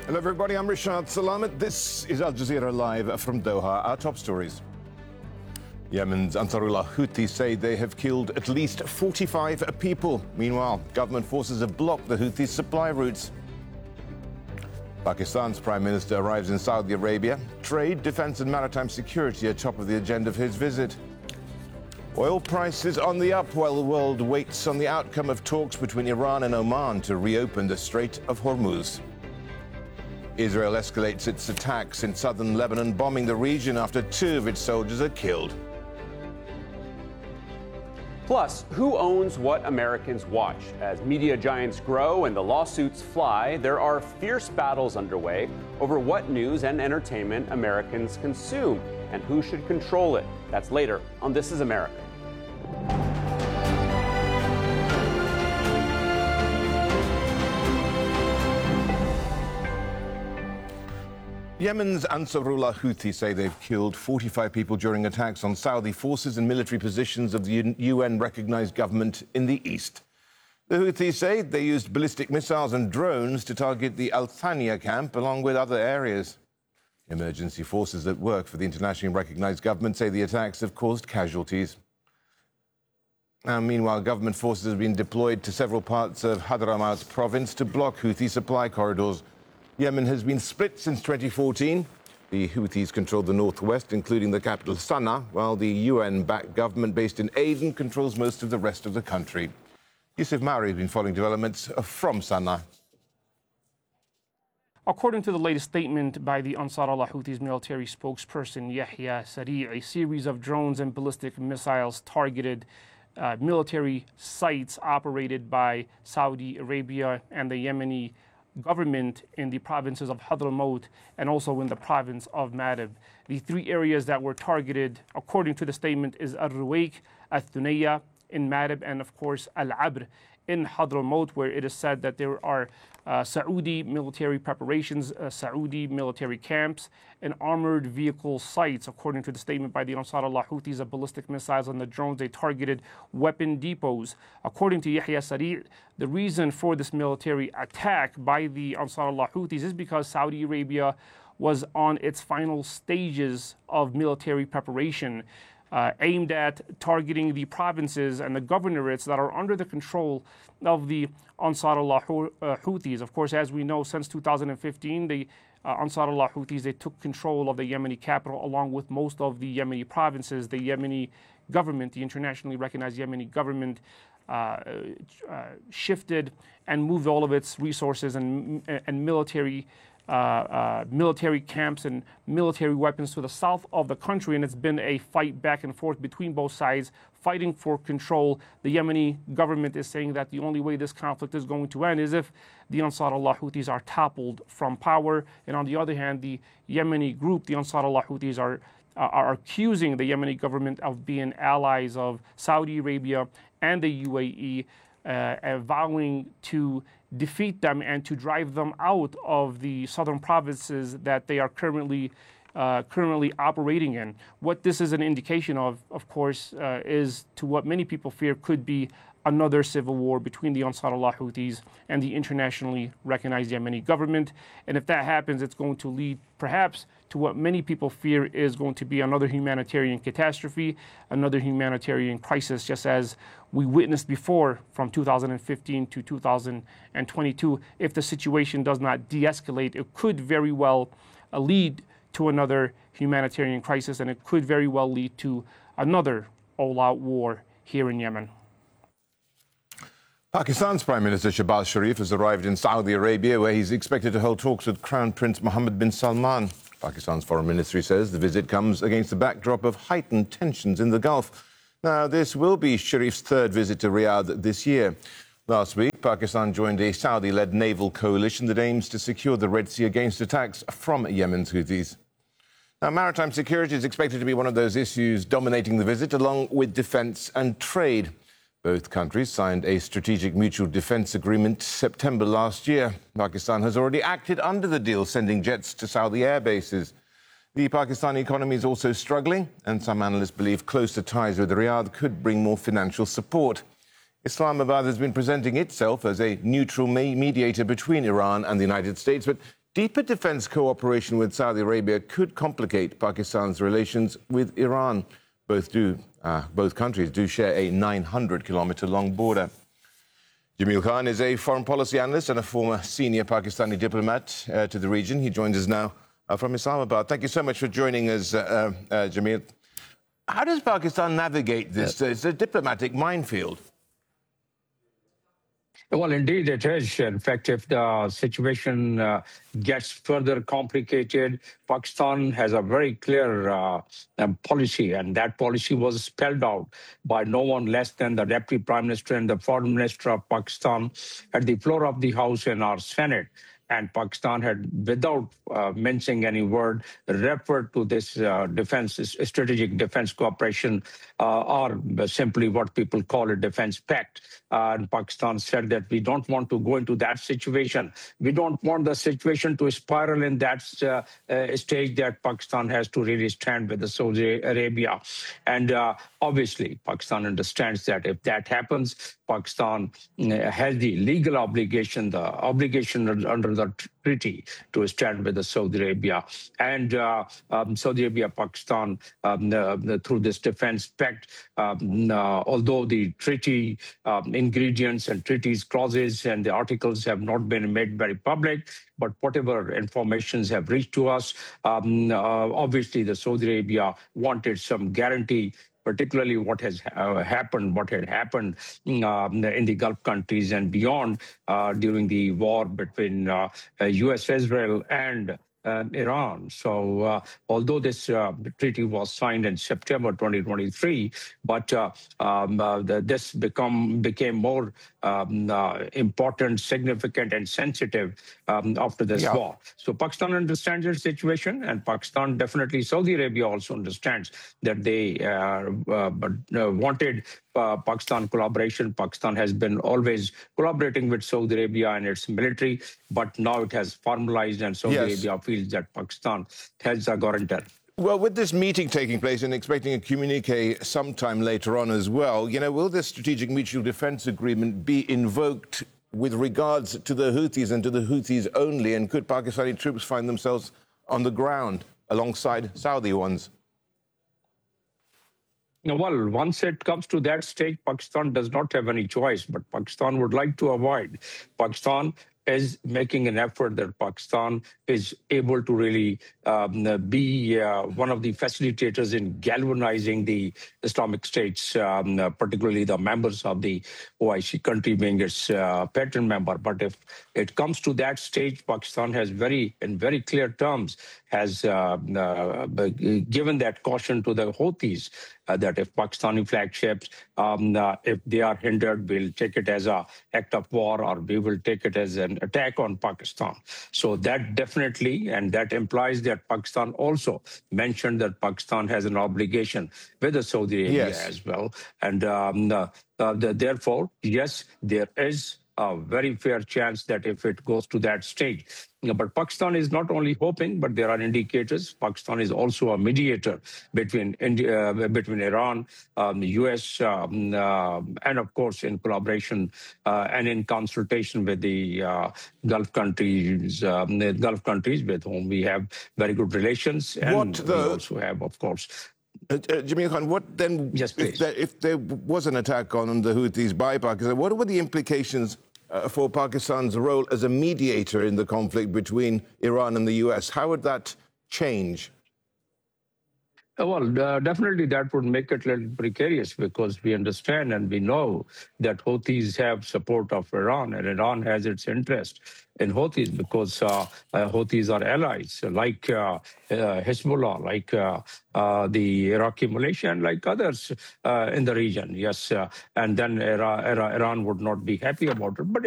Hello everybody, I'm Rishad Salamat. This is Al Jazeera Live from Doha. Our top stories. Yemen's Ansarullah Houthis say they have killed at least 45 people. Meanwhile, government forces have blocked the Houthis' supply routes. Pakistan's Prime Minister arrives in Saudi Arabia. Trade, defense and maritime security are top of the agenda of his visit. Oil prices on the up while the world waits on the outcome of talks between Iran and Oman to reopen the Strait of Hormuz. Israel escalates its attacks in southern Lebanon, bombing the region after 2 of its soldiers are killed. Plus, who owns what Americans watch? As media giants grow and the lawsuits fly, there are fierce battles underway over what news and entertainment Americans consume and who should control it. That's later on This Is America. Yemen's Ansarullah Houthi say they've killed 45 people during attacks on Saudi forces and military positions of the UN-recognized government in the east. The Houthis say they used ballistic missiles and drones to target the Al Thania camp along with other areas. Emergency forces that work for the internationally recognized government say the attacks have caused casualties. Now, meanwhile, government forces have been deployed to several parts of Hadramaut province to block Houthi supply corridors. Yemen has been split since 2014. The Houthis control the northwest, including the capital Sana'a, while the UN-backed government based in Aden controls most of the rest of the country. Yusuf Mauri has been following developments from Sana'a. According to the latest statement by the Ansarullah Houthis military spokesperson Yahya Sari, a series of drones and ballistic missiles targeted military sites operated by Saudi Arabia and the Yemeni government in the provinces of Hadramaut and also in the province of Madib. The 3 areas that were targeted, according to the statement, is Al-Ruwayk, Al-Thunayya in Madib, and of course Al-Abr in Hadramaut, where it is said that there are Saudi military preparations, Saudi military camps, and armored vehicle sites. According to the statement by the Ansarullah Houthis, the ballistic missiles and the drones, they targeted weapon depots. According to Yahya Sari, the reason for this military attack by the Ansarullah Houthis is because Saudi Arabia was on its final stages of military preparation, aimed at targeting the provinces and the governorates that are under the control of the Ansarullah Houthis. Of course, as we know, since 2015, the Ansarullah Houthis, they took control of the Yemeni capital along with most of the Yemeni provinces. The Yemeni government, the internationally recognized Yemeni government, shifted and moved all of its resources and military camps and military weapons to the south of the country, and it's been a fight back and forth between both sides, fighting for control. The Yemeni government is saying that the only way this conflict is going to end is if the Ansarullah Houthis are toppled from power, and on the other hand, the Yemeni group, the Ansarullah Houthis, are accusing the Yemeni government of being allies of Saudi Arabia and the UAE, vowing to defeat them and to drive them out of the southern provinces that they are currently operating in. What this is an indication of course, is to what many people fear could be another civil war between the Ansarullah Houthis and the internationally recognized Yemeni government. And if that happens, it's going to lead perhaps to what many people fear is going to be another humanitarian catastrophe, another humanitarian crisis, just as we witnessed before from 2015 to 2022. If the situation does not de-escalate, it could very well lead to another humanitarian crisis, and it could very well lead to another all-out war here in Yemen. Pakistan's Prime Minister Shehbaz Sharif has arrived in Saudi Arabia, where he's expected to hold talks with Crown Prince Mohammed bin Salman. Pakistan's Foreign Ministry says the visit comes against the backdrop of heightened tensions in the Gulf. Now, this will be Sharif's 3rd visit to Riyadh this year. Last week, Pakistan joined a Saudi-led naval coalition that aims to secure the Red Sea against attacks from Yemen's Houthis. Now, maritime security is expected to be one of those issues dominating the visit, along with defense and trade. Both countries signed a strategic mutual defense agreement September last year. Pakistan has already acted under the deal, sending jets to Saudi air bases. The Pakistani economy is also struggling, and some analysts believe closer ties with Riyadh could bring more financial support. Islamabad has been presenting itself as a neutral mediator between Iran and the United States, but Deeper defense cooperation with Saudi Arabia could complicate Pakistan's relations with Iran. Both countries do share a 900-kilometre-long border. Jamil Khan is a foreign policy analyst and a former senior Pakistani diplomat to the region. He joins us now from Islamabad. Thank you so much for joining us, Jamil. How does Pakistan navigate this? It's a diplomatic minefield. Well, indeed, it is. In fact, if the situation gets further complicated, Pakistan has a very clear policy, and that policy was spelled out by no one less than the Deputy Prime Minister and the Foreign Minister of Pakistan at the floor of the House in our Senate. And Pakistan had, without mincing any word, referred to this strategic defense cooperation, or simply what people call a defense pact. And Pakistan said that we don't want to go into that situation. We don't want the situation to spiral in that stage that Pakistan has to really stand with the Saudi Arabia. And obviously, Pakistan understands that if that happens, Pakistan has the legal obligation, under the treaty to stand with the Saudi Arabia. And Saudi Arabia, Pakistan, through this defense pact, although the treaty ingredients and treaties clauses and the articles have not been made very public, but whatever informations have reached to us, obviously the Saudi Arabia wanted some guarantee, particularly what had happened in the Gulf countries and beyond during the war between U.S., Israel, and Iran. So although this treaty was signed in September 2023, but this became more important, significant, and sensitive after this war. So Pakistan understands its situation, and Pakistan definitely, Saudi Arabia also understands that they wanted Pakistan collaboration. Pakistan has been always collaborating with Saudi Arabia and its military, but now it has formalized, and Saudi Arabia feels that Pakistan has a guarantor. Well, with this meeting taking place and expecting a communique sometime later on as well, will this Strategic Mutual Defence Agreement be invoked with regards to the Houthis and to the Houthis only? And could Pakistani troops find themselves on the ground alongside Saudi ones? Well, once it comes to that stage, Pakistan does not have any choice, but Pakistan would like to avoid. Pakistan is making an effort that Pakistan is able to really be one of the facilitators in galvanizing the Islamic States, particularly the members of the OIC country being its patron member. But if it comes to that stage, Pakistan has in very clear terms has given that caution to the Houthis that if Pakistani flagships, if they are hindered, we'll take it as an act of war, or we will take it as an attack on Pakistan. So that definitely, and that implies that Pakistan also mentioned that Pakistan has an obligation with the Saudi Arabia as well. And therefore, yes, there is a very fair chance that if it goes to that stage. But Pakistan is not only hoping, but there are indicators. Pakistan is also a mediator between Iran, the U.S., and of course in collaboration and in consultation with the Gulf countries with whom we have very good relations. And we also have, of course, Jamil Khan, what then, yes, please. If there was an attack on the Houthis by Pakistan, what were the implications for Pakistan's role as a mediator in the conflict between Iran and the US? How would that change? Well, definitely that would make it a little precarious, because we understand and we know that Houthis have support of Iran, and Iran has its interest in Houthis because Houthis are allies like Hezbollah, like the Iraqi militia, and like others in the region. Yes, and then Iran would not be happy about it. But